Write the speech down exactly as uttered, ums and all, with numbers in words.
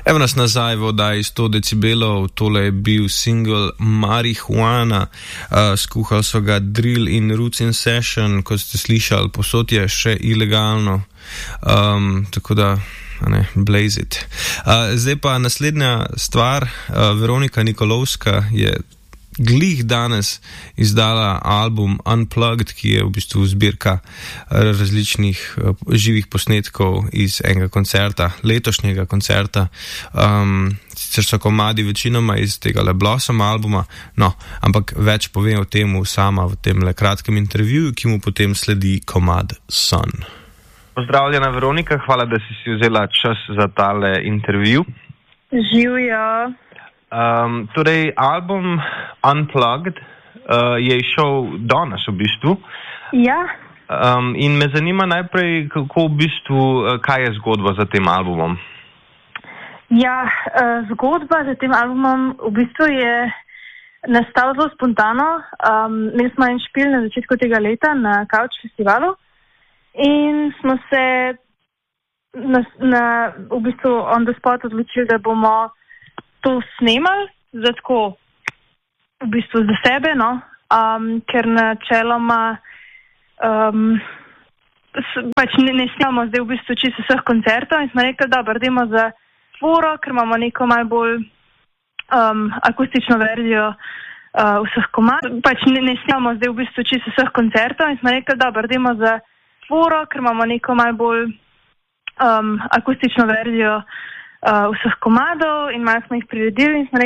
Evo nas nazaj v oddaji sto decibelov, tole je bil single Marihuana, uh, skuhali so ga Drill in Roots in Session, kot ste slišali, posod je še ilegalno, um, tako da, ne, blaze it. Uh, zdaj pa naslednja stvar, uh, Veronika Nikolovska je glih danes izdala album Unplugged, ki je v bistvu zbirka različnih živih posnetkov iz enega koncerta, letošnjega koncerta. Um, sicer so komadi večinoma iz tega Le Blossom albuma, no, ampak več pove o tem sama v tem le kratkem intervjuju, ki mu potem sledi komad Sun. Pozdravljena Veronika, hvala, da si si vzela čas za tale intervju. Živjo. Um, torej, album Unplugged uh, je išel danes v bistvu. Ja. Um, in me zanima najprej, kako v bistvu, uh, kaj je zgodba za tem albumom? Ja, uh, zgodba za tem albumom v bistvu je nastala zelo spontano. Um, imeli smo en špil na začetku tega leta na Couch festivalu in smo se na, na, v bistvu on the spot odločili, da bomo to snemali, za tako v bistvu za sebe, no, um, ker načeloma um, s, pač ne, ne snemamo zdaj v bistvu čisto vseh koncertov in smo rekli, dobro, dajmo za foro, ker imamo neko malo bolj um, akustično verzijo uh, vseh komadov. Pač ne, ne snemamo zdaj v bistvu čisto vseh koncertov in smo rekli, dobro, dajmo za foro, ker imamo neko malo bolj um, akustično verzijo Uh, vseh komadov in malo smo jih priredili in smo